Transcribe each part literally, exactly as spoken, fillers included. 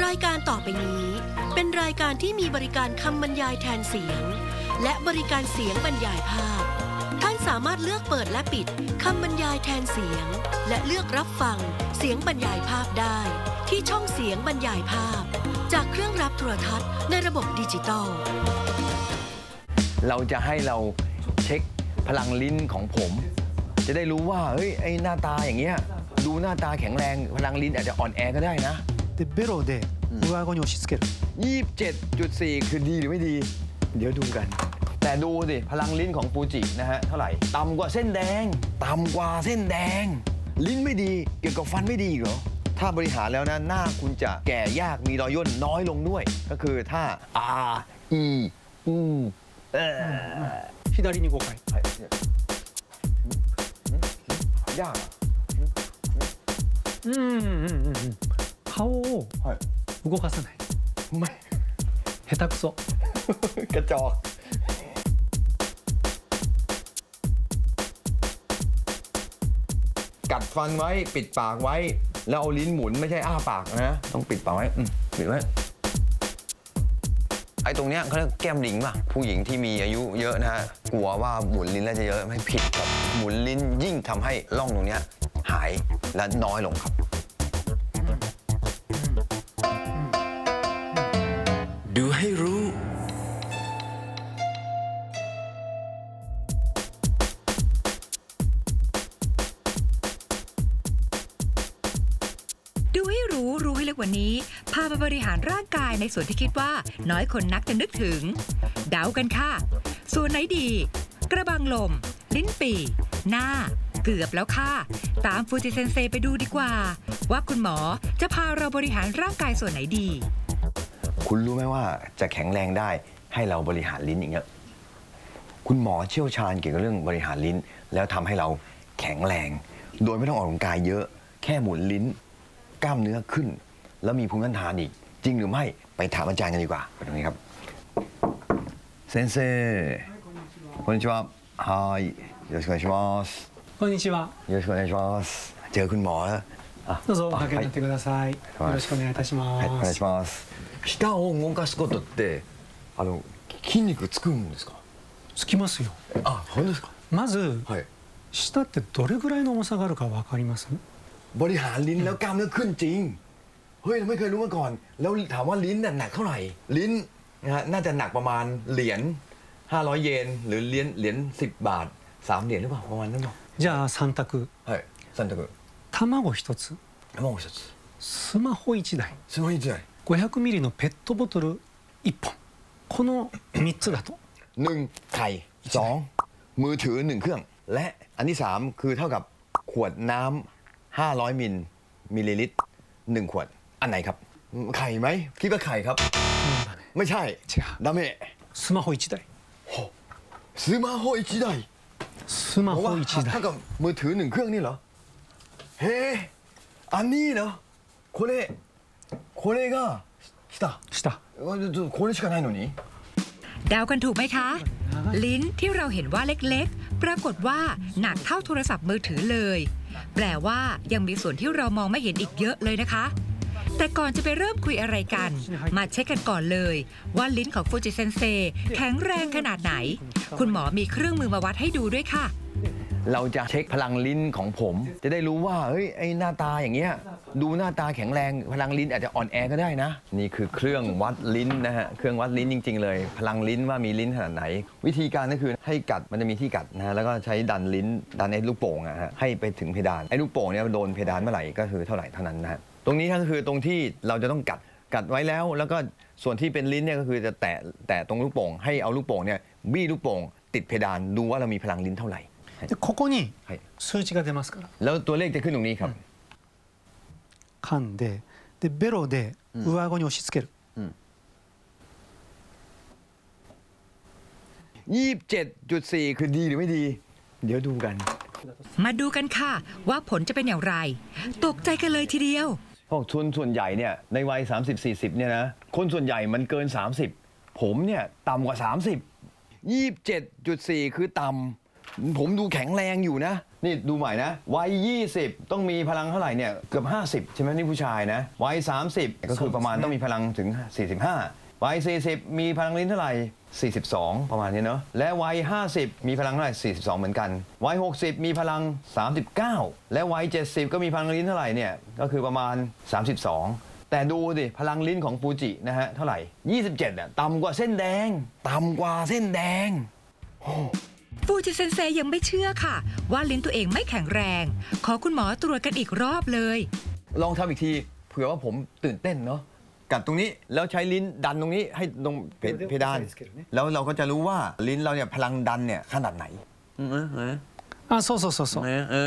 รายการต่อไปนี้เป็นรายการที่มีบริการคำบรรยายแทนเสียงและบริการเสียงบรรยายภาพท่านสามารถเลือกเปิดและปิดคำบรรยายแทนเสียงและเลือกรับฟังเสียงบรรยายภาพได้ที่ช่องเสียงบรรยายภาพจากเครื่องรับโทรทัศน์ในระบบดิจิตอลเราจะให้เราเช็คพลังลิ้นของผมจะได้รู้ว่าเฮ้ยไอ้หน้าตาอย่างเงี้ยดูหน้าตาแข็งแรงพลังลิ้นอาจจะอ่อนแอก็ได้นะでベロで上顎に押し付けるยี่สิบเจ็ดจุดสี่ คือดีหรือไม่ดีเดี๋ยวดูกันแต่ดูสิพลังลิ้นของฟูจินะฮะเท่าไหร่ต่ำกว่าเส้นแดงต่ำกว่าเส้นแดงลิ้นไม่ดีเกี่ยวกับฟันไม่ดีเหรอถ้าบริหารแล้วนะหน้าคุณจะแก่ยากมีรอยย่นน้อยลงด้วยก็คือถ้า R E U เออ左にごかいยากうんうんうん顔を動かさないไม่下手くそกระจอกกัดฟันไว้ปิดปากไว้แล้วเอาลิ้นหมุนไม่ใช่อ้าปากนะต้องปิดปากไว้ปิดไว้ไอ้ตรงเนี้ยเขาเรียกแก้มลิงป่ะผู้หญิงที่มีอายุเยอะนะฮะกลัวว่าหมุนลิ้นแล้วจะเยอะไม่ผิดครับหมุนลิ้นยิ่งทำให้ร่องตรงเนี้ยหายและน้อยลงครับดูให้รู้ดูให้รู้รู้ให้ลึกกว่านี้พามาบริหารร่างกายในส่วนที่คิดว่าน้อยคนนักจะนึกถึงเดากันค่ะส่วนไหนดีกระบังลมลิ้นปี่หน้าเกือบแล้วค่ะตามฟูจิเซนเซไปดูดีกว่าว่าคุณหมอจะพาเราบริหารร่างกายส่วนไหนดีคุณรู้ไหมว่าจะแข็งแรงได้ให้เราบริหารลิ้นอย่างเงี้ยคุณหมอเชี่ยวชาญเกี่ยวกับเรื่องบริหารลิ้นแล้วทำให้เราแข็งแรงโดยไม่ต้องออกกำลังกายเยอะแค่หมุนลิ้นกล้ามเนื้อขึ้นแล้วมีภูมิต้านทานอีกจริงหรือไม่ไปถามอาจารย์กันดีกว่าไปตรงนี้ครับเซนเซ่こんにちははいよろしくお願いしますこんにちはよろしくお願いしますเจอคุณหมอแล้วどうぞおかけになってくださいよろしくお願いいたしますはいお願いします舌を動かすことってあの筋肉つくんですかつきますよあ本当ですかまず、はい、舌ってどれぐらいの重さがあるかわかりますบริหารลิ้นแล้วกล้ามเนื้อขึ้นจริงเฮ้ยเราไม่เคยรู้มาก่อนแล้วถามว่าลิ้นหนักเท่าไหร่ลิ้นนะฮะน่าจะหนักประมาณเหรียญห้าร้อยเยนหรือเหรียญเหรียญสิบบาทสามเหรียญหรือเปล่าประมาณนั้นหรอじゃあ三択はい三択卵一つ卵一つスマホ一台スマホ一台ごひゃくミリのペットボトル一本この三つだとหนึ่งไข่สองมือถือหนึ่งเครื่องและอันที่สามคือเท่ากับขวดน้ำห้าร้อยมิลมิลลิลิตรหนึ่งขวดอันไหนครับไข่ไหมคิดว่าไข่ครับไม่ใช่ダメスマホ一台スマホ一台スマホ一台เท่ากับมือถือหนึ่งเครื่องนี่เหรอเฮ้อันนี้เหรอこれこれが下下これしかないのにเดากันถูกไหมคะลิ้นที่เราเห็นว่าเล็กๆปรากฏว่าหนักเท่าโทรศัพท์มือถือเลยแปลว่ายังมีส่วนที่เรามองไม่เห็นอีกเยอะเลยนะคะแต่ก่อนจะไปเริ่มคุยอะไรกันมาเช็คกันก่อนเลยว่าลิ้นของฟูจิเซนเซแข็งแรงขนาดไหนคุณหมอมีเครื่องมือมาวัดให้ดูด้วยค่ะเราจะเช็คพลังลิ้นของผมจะได้รู้ว่าเฮ้ยไอ้หน้าตาอย่างเงี้ยดูหน้าตาแข็งแรงพลังลิ้นอาจจะอ่อนแอก็ได้นะนี่คือเครื่องวัดลิ้นนะฮะเครื่องวัดลิ้นจริงๆเลยพลังลิ้นว่ามีลิ้นขนาดไหนวิธีการก็คือให้กัดมันจะมีที่กัดนะฮะแล้วก็ใช้ดันลิ้นดันไอ้ลูกโป่งอะฮะให้ไปถึงเพดานไอ้ลูกโป่งเนี่ยโดนเพดานเมื่อไหร่ก็คือเท่าไหร่เท่านั้นนะฮะตรงนี้ก็คือตรงที่เราจะต้องกัดกัดไว้แล้วแล้วก็ส่วนที่เป็นลิ้นเนี่ยก็คือจะแตะแตะตรงลูกโป่งให้เอาลูกโป่งเนี่ยบี้ลูกโป่งติดเพดานดูว่าเรามีพลังลิ้นเท่าไหร่でここに数値が出ますからแล้วตัวเลขจะขึ้นตรงนี้ครับ噛んででベロで上顎に押し付けるยี่สิบเจ็ดจุดสี่ คือดีหรือไม่ดีเดี๋ยวดูกันมาดูกันค่ะว่าผลจะเป็นอย่างไรตกใจกันเลยทีเดียวพวกทุนส่วนใหญ่เนี่ยในวัย สามสิบสี่สิบ เนี่ยนะคนส่วนใหญ่มันเกินสามสิบผมเนี่ยต่ำกว่าสามสิบ ยี่สิบเจ็ดจุดสี่ คือต่ำผมดูแข็งแรงอยู่นะนี่ดูใหม่นะวัยยี่สิบต้องมีพลังเท่าไหร่เนี่ยเกือบห้าสิบใช่ไหมนี่ผู้ชายนะวัยสามสิบก็คือประมาณต้องมีพลังถึงสี่สิบห้าวัยสี่สิบมีพลังลิ้นเท่าไหร่สี่สิบสองประมาณนี้เนาะและวัยห้าสิบมีพลังเท่าไหร่สี่สิบสองเหมือนกันวัยหกสิบมีพลังสามสิบเก้าและวัยเจ็ดสิบก็มีพลังลิ้นเท่าไหร่เนี่ยก็คือประมาณสามสิบสองแต่ดูดิพลังลิ้นของฟูจินะฮะเท่าไหร่ยี่สิบเจ็ดอ่ะต่ำกว่าเส้นแดงต่ำกว่าเส้นแดงฟูจิเซนเซยังไม่เชื่อค่ะว่าลิ้นตัวเองไม่แข็งแรงขอคุณหมอตรวจกันอีกรอบเลยลองทำอีกทีเผื่อว่าผมตื่นเต้นเนาะกัดตรงนี้แล้วใช้ลิ้นดันตรงนี้ให้ตรงเพดานแล้วเราก็จะรู้ว่าลิ้นเราเนี่ยพลังดันเนี่ยขนาดไหนあそうそうそうそう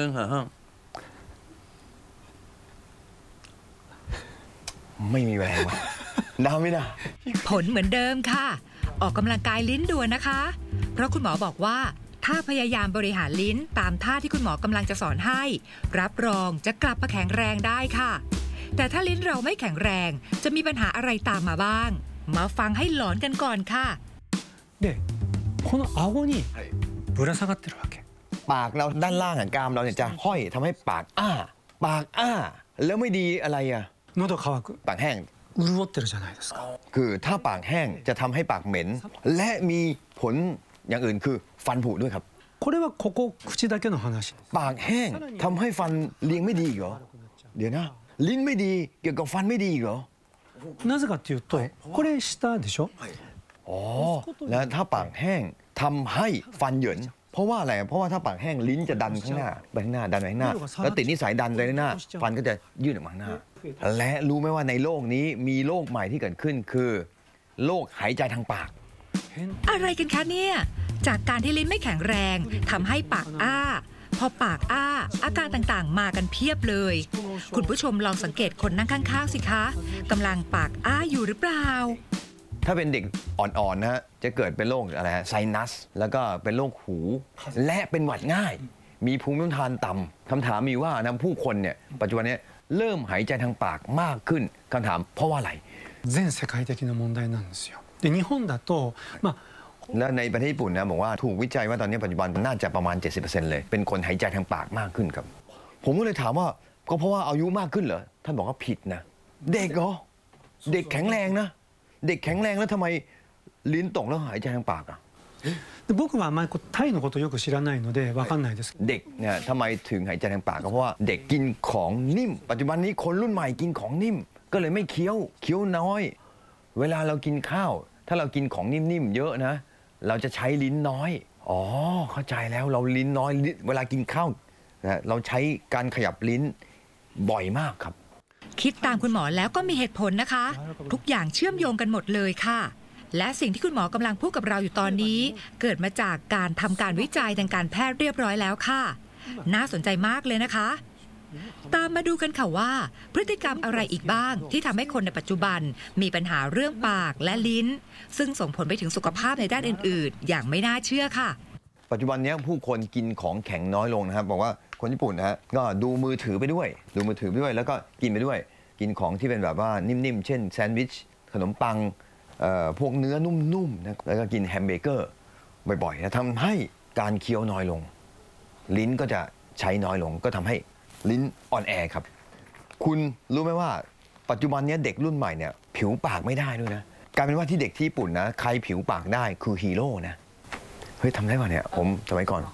ไม่มีแรงว่ะน้าไม่น่าผลเหมือนเดิมค่ะออกกำลังกายลิ้นด่วนนะคะเพราะคุณหมอบอกว่าถ้าพยายามบริหารลิ้นตามท่าที่คุณหมอกำลังจะสอนให้รับรองจะกลับมาแข็งแรงได้ค่ะแต่ถ้าลิ้นเราไม่แข็งแรงจะมีปัญหาอะไรตามมาบ้างมาฟังให้หลอนกันก่อนค่ะでこの顎にぶら下がってるわけปากเราด้านล่างของกรามเราเนี่ยจะห้อยทำให้ปากอ้าปากอ้าแล้วไม่ดีอะไรอะ喉乾くปากแห้ง潤ってるじゃないですかคือถ้าปากแห้งจะทำให้ปากเหม็นและมีผลอย่างอื่นคือฟันผุด้วยครับこれはここ口だけの話ปากแห้งทำให้ฟันเลี้ยงไม่ดีเหรอเดี๋ยวนะลิ้นไม่ดีเกี่ยวกับฟันไม่ดีเหรอなぜかっていうとこれ下でしょอ๋อแล้วถ้าปากแห้งทำให้ฟันเหยินเพราะว่าอะไรเพราะว่าถ้าปากแห้งลิ้นจะดันข้างหน้าไปข้างหน้าดันไปข้างหน้าแล้วติดนิสัยดันไปข้างหน้าฟันก็จะยื่นออกมาข้างหน้าและรู้ไหมว่าในโลกนี้มีโรคใหม่ที่เกิดขึ้นคือโรคหายใจทางปากอะไรกันคะเนี่ยจากการที่ลิ้นไม่แข็งแรงทำให้ปากอ้าพอปากอ้าอาการต่างๆมากันเพียบเลยคุณผู้ชมลองสังเกตคนนั่งข้างๆสิคะกำลังปากอ้าอยู่หรือเปล่าถ้าเป็นเด็กอ่อนๆนะจะเกิดเป็นโรคอะไรไซนัสแล้วก็เป็นโรคหูและเป็นหวัดง่ายมีภูมิต้านทานต่ำคำถามมีว่านะผู้คนเนี่ยปัจจุบันนี้เริ่มหายใจทางปากมากขึ้นคำถามเพราะว่าอะไร全世界的な問題なんですよで日本だとまあแล้วในประเทศญี่ปุ่นนะบอกว่าถูกวิจัยว่าตอนนี้ปัจจุบันน่าจะประมาณ เจ็ดสิบเปอร์เซ็นต์ เลยเป็นคนหายใจทางปากมากขึ้นครับผมก็เลยถามว่าก็เพราะว่าอายุมากขึ้นเหรอท่านบอกว่าผิดนะเด็กเหรอเด็กแข็งแรงนะเด็กแข็งแรงแล้วทำไมลิ้นตกแล้วหายใจทางปากอ่ะ僕はあんまりタイのことよく知らないのでわかんないですเด็กเนี่ยทำไมถึงหายใจทางปากก็เพราะว่าเด็กกินของนิ่มปัจจุบันนี้คนรุ่นใหม่กินของนิ่มก็เลยไม่เคี้ยวเคี้ยวน้อยเวลาเรากินข้าวถ้าเรากินของนิ่มๆเยอะนะเราจะใช้ลิ้นน้อยอ๋อเข้าใจแล้วเราลิ้นน้อยเวลากินข้าวนะเราใช้การขยับลิ้นบ่อยมากครับคิดตามคุณหมอแล้วก็มีเหตุผลนะคะทุกอย่างเชื่อมโยงกันหมดเลยค่ะและสิ่งที่คุณหมอกำลังพูดกับเราอยู่ตอนนี้เกิดมาจากการทำการวิจัยทางการแพทย์เรียบร้อยแล้วค่ะน่าสนใจมากเลยนะคะตามมาดูกันค่ะว่าพฤติกรรมอะไรอีกบ้างที่ทำให้คนในปัจจุบันมีปัญหาเรื่องปากและลิ้นซึ่งส่งผลไปถึงสุขภาพในด้านอื่นๆอย่างไม่น่าเชื่อค่ะปัจจุบันนี้ผู้คนกินของแข็งน้อยลงนะครับบอกว่าคนญี่ปุ่นนะฮะก็ดูมือถือไปด้วยดูมือถือไปด้วยแล้วก็กินไปด้วยกินของที่เป็นแบบว่านิ่มๆเช่นแซนด์วิชขนมปังพวกเนื้อนุ่มๆนะแล้วก็กินแฮมเบอร์เกอร์บ่อยๆนะทำให้การเคี้ยวน้อยลงลิ้นก็จะใช้น้อยลงก็ทำให้ลิ้นอ่อนแอครับคุณรู้ไหมว่าปัจจุบันนี้เด็กรุ่นใหม่เนี่ยผิวปากไม่ได้ด้วยนะกลายเป็นว่าที่เด็กที่ญี่ปุ่นนะใครผิวปากได้คือฮีโร่นะเฮ้ยทำได้ป่ะเนี่ยผมสมัยก่อน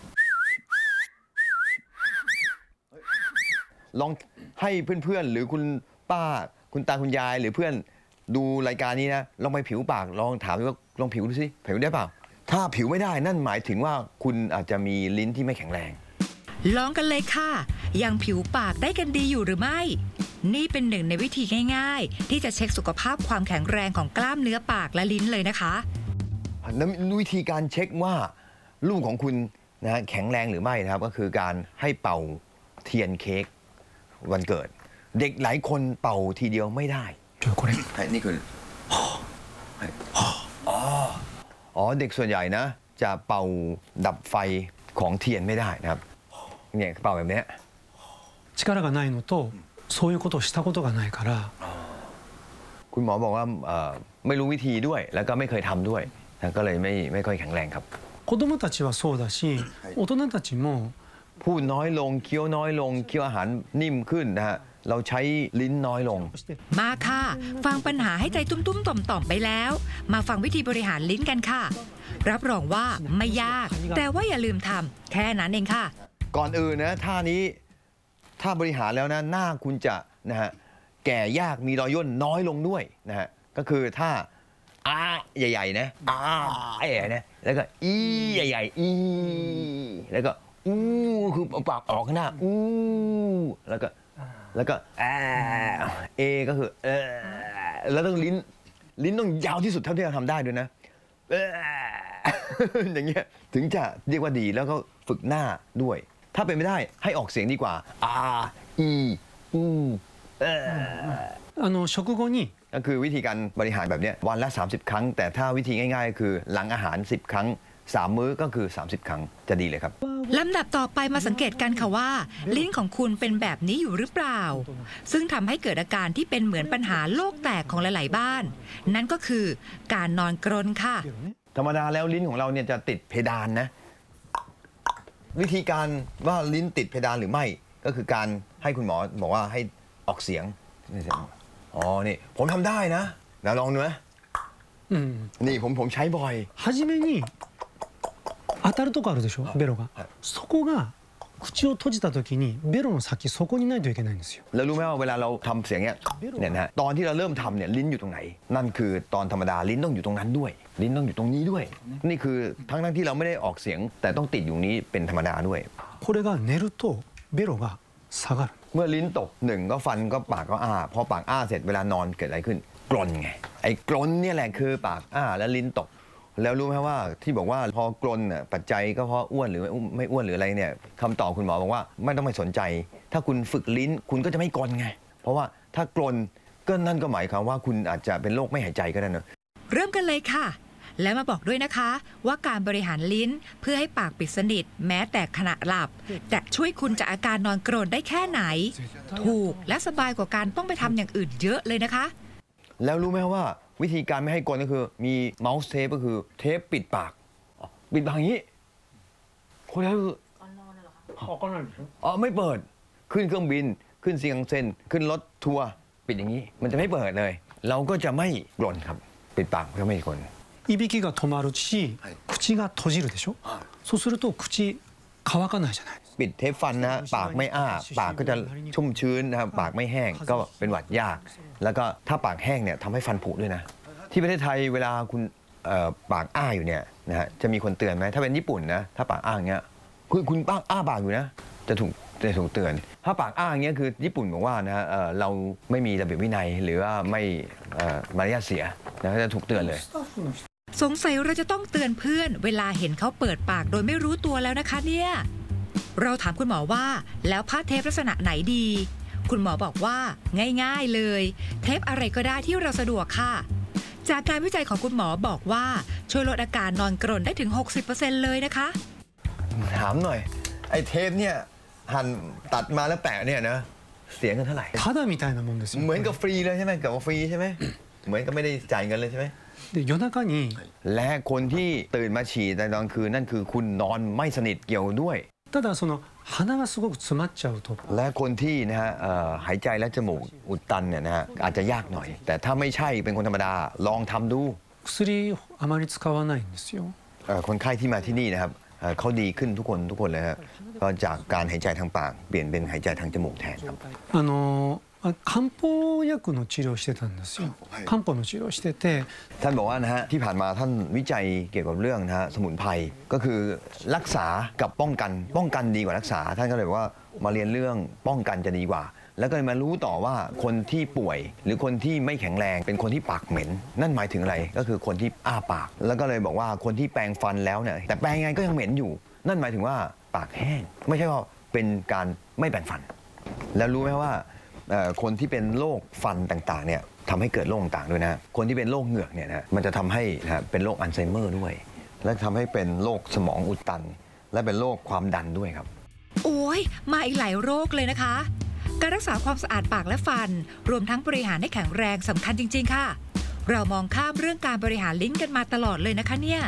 ลองให้เพื่อนๆหรือคุณป้าคุณตาคุณยายหรือเพื่อนดูรายการนี้นะลองไปผิวปากลองถามว่าลองผิวดูสิผิวได้เปล่าถ้าผิวไม่ได้นั่นหมายถึงว่าคุณอาจจะมีลิ้นที่ไม่แข็งแรงลองกันเลยค่ะยังผิวปากได้กันดีอยู่หรือไม่นี่เป็นหนึ่งในวิธีง่ายๆที่จะเช็คสุขภาพความแข็งแรงของกล้ามเนื้อปากและลิ้นเลยนะคะวิธีการเช็คว่าลูกของคุณนะแข็งแรงหรือไม่นะครับก็คือการให้เป่าเทียนเค้กวันเกิดเด็กหลายคนเป่าทีเดียวไม่ได้นี่คืออ๋อเด็กส่วนใหญ่นะจะเป่าดับไฟของเทียนไม่ได้นะครับเนี่ยเป่าแบบนี้力がないのとそういうことをしたことがないからคุณหมอบอกว่าไม่รู้วิธีด้วยแล้วก็ไม่เคยทำด้วยก็เลยไม่ไม่ค่อยแข็งแรงครับ子供たちはそうだし、大人たちもพูดน้อยลงเคี้ยวน้อยลงเคี้ยวอาหารนิ่มขึ้นนะฮะเราใช้ลิ้นน้อยลงมาค่ะ ฟังปัญหาให้ใจตุ้มๆต่อมๆไปแล้ว มาฟังวิธีบริหารลิ้นกันค่ะ รับรองว่าไม่ยาก แต่ว่าอย่าลืมทำแค่นั้นเองค่ะก่อนอื่นนะท่านี้ถ้าบริหารแล้วนะหน้าคุณจะนะฮะแก่ยากมีรอยย่นน้อยลงด้วยนะฮะก็คือถ้าอาใหญ่ๆนะอาใหญ่ๆนะแล้วก็อีใหญ่ๆอีแล้วก็อู้คือปากออกข้างหน้าอู้แล้วก็แล้วก็แอเอก็คือเออแล้วต้องลิ้นลิ้นต้องยาวที่สุดเท่าที่เราทำได้ด้วยนะเอออย่างเงี้ยถึงจะเรียกว่าดีแล้วก็ฝึกหน้าด้วยถ้าเป็นไม่ได้ให้ออกเสียงดีกว่าอาอีอูเออあの食後にก็คือวิธีการบริหารแบบนี้วันละสามสิบครั้งแต่ถ้าวิธีง่ายๆก็คือหลังอาหารสิบครั้งสามมื้อก็คือสามสิบครั้งจะดีเลยครับลำดับต่อไปมาสังเกตกันค่ะว่า ลิ้นของคุณเป็นแบบนี้อยู่หรือเปล่า ซึ่งทำให้เกิดอาการที่เป็นเหมือนปัญหาโลกแตกของหลายๆบ้าน นั่นก็คือการนอนกรนค่ะธรรมดาแล้วลิ้นของเราเนี่ยจะติดเพดานนะวิธีการว่าลิ้นติดเพดานหรือไม่ก็คือการให้คุณหมอบอกว่าให้ออกเสียงอ๋อนี่ผมทำได้นะนะลองดูนะนี่ผมผมใช้บ่อย初めに当たるとこあるでしょベロがそこが口を閉じた時にベロの先そこにないといけないんですよแล้วรู้ไหมว่าเวลาเราทำเสียงเนี้ยเนี่ยนะตอนที่เราเริ่มทำเนี่ยลิ้นอยู่ตรงไหนนั่นคือตอนธรรมดาลิ้นต้องอยู่ตรงนั้นด้วยลิ้นต้องอยู่ตรงนี้ด้วยนี่คือทั้งทั้งที่เราไม่ได้ออกเสียงแต่ต้องติดอยู่นี้เป็นธรรมดาด้วยこれが寝るとベロが下がるเมื่อลิ้นตกหนึ่งก็ฟันก็ปากก็อ้าพอปากอ้าเสร็จเวลานอนเกิดอะไรขึ้นกรนไงไอ้กรนเนี่ยแหละคือปากอ้าแล้วลิ้นตกแล้วรู้ไหมว่าที่บอกว่าพอกรนน่ะปัจจัยก็เพราะอ้วนหรือไม่อ้วนหรืออะไรเนี่ยคำตอบคุณหมอบอกว่าไม่ต้องไปสนใจถ้าคุณฝึกลิ้นคุณก็จะไม่กรนไงเพราะว่าถ้ากรนก็นั่นก็หมายความว่าคุณอาจจะเป็นโรคไม่หายใจก็ได้นะเริ่มกันเลยค่ะแล้วมาบอกด้วยนะคะว่าการบริหารลิ้นเพื่อให้ปากปิดสนิทแม้แต่ขณะหลับจะช่วยคุณจากอาการนอนกรนได้แค่ไหนถูกและสบายกว่าการต้องไปทำอย่างอื่นเยอะเลยนะคะแล้วรู้ไหมว่าวิธีการไม่ให้กรนก็คือมีเมาส์เทปก็คือเทปปิดปากปิดปากอย่างนี้คนแล้วคืออ๋อไม่เปิดขึ้นเครื่องบินขึ้นเซียงเซ็นขึ้นรถทัวร์ปิดอย่างนี้มันจะไม่เปิดเลยเราก็จะไม่กรนครับปิดปากก็ไม่กรนいびきが止まるし口が閉じるでしょそうすると口乾かないじゃないปิดเทปฟันนะปากไม่อ้าปากก็จะชุ่มชื้นนะครับปากไม่แห้งก็เป็นหวัดยากแล้วก็ถ้าปากแห้งเนี่ยทำให้ฟันผุด้วยนะที่ประเทศไทยเวลาคุณปากอ้าอยู่เนี่ยนะฮะจะมีคนเตือนไหมถ้าเป็นญี่ปุ่นนะถ้าปากอ้าอย่างเงี้ยคือคุณปากอ้าปากอยู่นะจะถูกจะถูกเตือนถ้าปากอ้าอย่างเงี้ยคือญี่ปุ่นบอกว่านะฮะเราไม่มีระเบียบวินัยหรือว่าไม่มารยาทเสียนะจะถูกเตือนเลยสงสัยเราจะต้องเตือนเพื่อนเวลาเห็นเขาเปิดปากโดยไม่รู้ตัวแล้วนะคะเนี่ยเราถามคุณหมอว่าแล้วผ้าเทปลักษณะไหนดีคุณหมอบอกว่าง่ายๆเลยเทปอะไรก็ได้ที่เราสะดวกค่ะจากการวิจัยของคุณหมอบอกว่าช่วยลดอาการนอนกรนได้ถึง หกสิบเปอร์เซ็นต์ เลยนะคะถามหน่อยไอ้เทปเนี่ยหั่นตัดมาแล้วแปะเนี่ยนะเสียเงินเท่าไหร่เหมือนกับฟรีเลยใช่ไหมกับฟรีใช่ไหมเหมือนกับไม่ได้จ่ายเงินเลยใช่ไหม夜中にและคนที่ตื่นมาฉี่ในตอนคืนนั่นคือคุณนอนไม่สนิทเกี่ยวด้วยただその鼻がすごく詰まっちゃうとและคนที่นะฮะหายใจและจมูกอุดตันเนี่ยนะฮะอาจจะยากหน่อยแต่ถ้าไม่ใช่เป็นคนธรรมดาลองทำดู薬あまり使わないんですよคนไข้ที่มาที่นี่นะครับเขาดีขึ้นทุกคนทุกคนเลยฮะก็จากการหายใจทางปากเปลี่ยนเป็นหายใจทางจมูกแทนครับあの漢方薬の治療をしてたんですよ漢方の治療をしててท่านบอกว่านะฮะที่ผ่านมาท่านวิจัยเกี่ยวกับเรื่องนะฮะสมุนไพรก็คือรักษากับป้องกันป้องกันดีกว่ารักษาท่านก็เลยว่ามาเรียนเรื่องป้องกันจะดีกว่าแล้วก็เลยมารู้ต่อว่าคนที่ป่วยหรือคนที่ไม่แข็งแรงเป็นคนที่ปากเหม็นนั่นหมายถึงอะไรก็คือคนที่อ้าปากแล้วก็เลยบอกว่าคนที่แปรงฟันแล้วเนี่ยแต่แปรงไงก็ยังเหม็นอยู่นั่นหมายถึงว่าปากแห้งไม่ใช่ว่าเป็นการไม่แปรงฟันแล้วรู้ไหมว่าคนที่เป็นโรคฟันต่างๆเนี่ยทำให้เกิดโรคต่างๆด้วยนะคนที่เป็นโรคเหงือกเนี่ยนะมันจะทำให้นะเป็นโรคอัลไซเมอร์ด้วยและทำให้เป็นโรคสมองอุดตันและเป็นโรคความดันด้วยครับโอ้ยมาอีกหลายโรคเลยนะคะการรักษาความสะอาดปากและฟันรวมทั้งบริหารให้แข็งแรงสำคัญจริงๆค่ะเรามองข้ามเรื่องการบริหารลิ้นกันมาตลอดเลยนะคะเนี่ย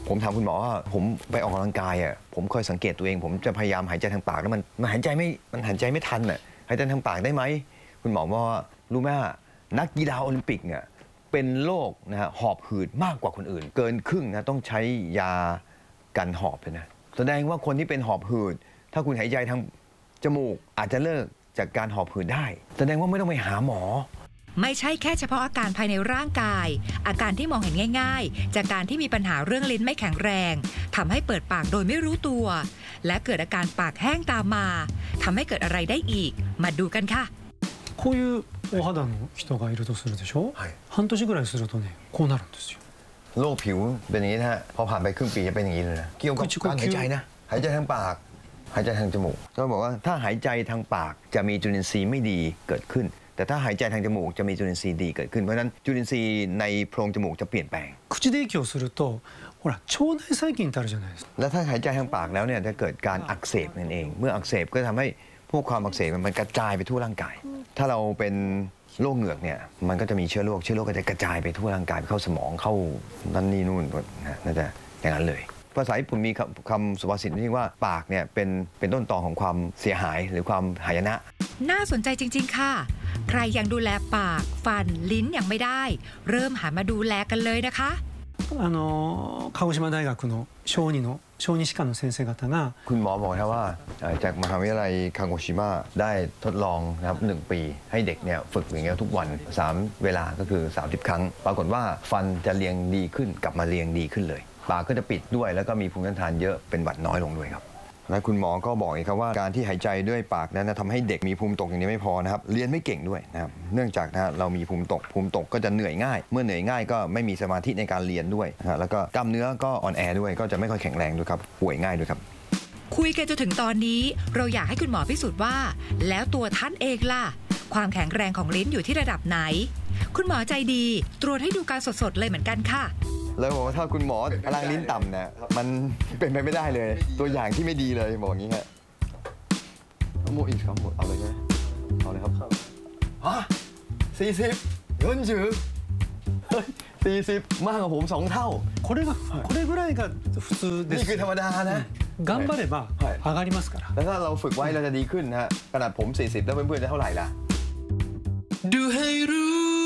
ผมถามคุณหมอว่าผมไปออกกำลังกายอ่ะผมเคยสังเกตตัวเองผมจะพยายามหายใจทางปากแล้วมันมันหายใจไม่มันหายใจไม่ทันอ่ะหายใจทางปากได้ไหมคุณหมอบอกว่ารู้ไหมว่านักกีฬาโอลิมปิกเนี่ยเป็นโรคนะฮะหอบหืดมากกว่าคนอื่นเกินครึ่งนะต้องใช้ยากันหอบเลยนะแสดงว่าคนที่เป็นหอบหืดถ้าคุณหายใจทางจมูกอาจจะเลิกจากการหอบหืดได้แสดงว่าไม่ต้องไปหาหมอไม่ใช่แค่เฉพาะอาการภายในร่างกายอาการที่มองเห็นง่ายๆจากการที่มีปัญหาเรื่องลิ้นไม่แข็งแรงทำให้เปิดปากโดยไม่รู้ตัวและเกิดอาการปากแห้งตามมาทำให้เกิดอะไรได้อีกมาดูกันค่ะこういうお肌の人がいるとするでしょ、はい、半年ぐらいするとねこうなるんですよโรคผิวเป็นอย่างนี้นะฮะพอผ่านไปครึ่งปีจะเป็นอย่างนี้เลยนะเกี่ยวกับการหายใจนะหายใจทางปากหายใจทางจมูกก็บอกว่าถ้าหายใจทางปากจะมีจุลินทรีย์ไม่ดีเกิดขึ้นแต่ถ้าหายใจทางจมูกจะมีจุลินทรีย์ดีเกิดขึ้นเพราะฉะนั้นจุลินทรีย์ในโพรงจมูกจะเปลี่ยนแปลง口で息をするとほら腸内細菌ってあるじゃないですかแล้วถ้าหายใจทางปากแล้วเนี่ยจะเกิดการอักเสบนั่นเองเมื่ออักเสบก็ทำให้พวกความอักเสบมันกระจายไปทั่วร่างกายถ้าเราเป็นโรคเหงือกเนี่ยมันก็จะมีเชื้อโรคเชื้อโรคก็จะกระจายไปทั่วร่างกายเข้าสมองเข้านั่นนี่นู่นนะน่าจะอย่างนั้นเลยภาษาญี่ปุ่นมีคำสุภาษิตที่ว่าปากเนี่ยเป็นเป็นต้นตอของความเสียหายหรือความหายนะน่าสนใจจริงๆค่ะใครยังดูแลปากฟันลิ้นยังไม่ได้เริ่มหันมาดูแลกันเลยนะคะあの鹿児島大学の小児の小児歯科の先生方がคุณหมอบอกนะว่าจากมหาวิทยาลัยคาโกชิมะได้ทดลองนะครับหนึ่งปีให้เด็กเนี่ยฝึกอย่างเงี้ยทุกวันสามเวลาก็คือสามสิบครั้งปรากฏว่าฟันจะเรียงดีขึ้นกลับมาเรียงดีขึ้นเลยปากก็จะปิดด้วยแล้วก็มีภูมิต้านทานเยอะเป็นหวัดน้อยลงด้วยครับและคุณหมอก็บอกอีกครับว่าการที่หายใจด้วยปากนั้นทำให้เด็กมีภูมิตกอย่างนี้ไม่พอนะครับเรียนไม่เก่งด้วยนะครับเนื่องจากนะเรามีภูมิตกภูมิตกก็จะเหนื่อยง่ายเมื่อเหนื่อยง่ายก็ไม่มีสมาธิในการเรียนด้วยนะแล้วก็กล้ามเนื้อก็อ่อนแอด้วยก็จะไม่ค่อยแข็งแรงด้วยครับป่วยง่ายด้วยครับคุยกันจนถึงตอนนี้เราอยากให้คุณหมอพิสูจน์ว่าแล้วตัวท่านเองล่ะความแข็งแรงของลิ้นอยู่ที่ระดับไหนคุณหมอใจดีตรวจให้ดูการสดๆเลยเหมือนกันค่ะแล้วบอกว่าถ้าคุณหมอพลังลิ้นต่ำเนี่ยมันเป็นไปไม่ได้เลยตัวอย่างที่ไม่ดีเลยบอกอย่างนี้ฮะโมอีกครับหมดเอาเลยใช่ไหมเอาเลยครับฮะสี่สิบเงินจืดสี่สิบมากกว่าผมสองเท่าこれがこれぐらいが普通ですนี่คือธรรมดานะ頑張れば上がりますからแล้วถ้าเราฝึกไว้เราจะดีขึ้นนะฮะขนาดผมสี่สิบแล้วเพื่อนๆจะเท่าไหร่ล่ะดูให้รู้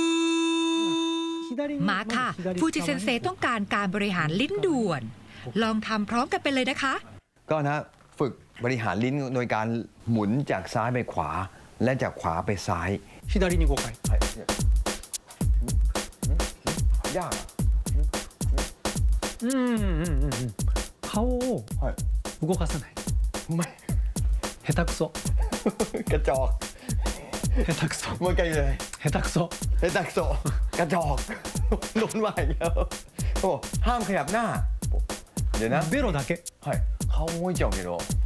มาค่ะฟูจิเซนเซต้องการการบริหารลิ้นด่วนลองทำพร้อมกันไปเลยนะคะก็นะฝึกบริหารลิ้นโดยการหมุนจากซ้ายไปขวาและจากขวาไปซ้าย左にごかいยากうんうんうん顔を動かさないไม่下手くそกระจอก下手くそもう一回เลย下手くそ下手くそกระจอกโดนว่าอีกแล้วโอ้ห้ามขยับหน้าเดี๋ยวนะベロだけはい顔動いちゃうけど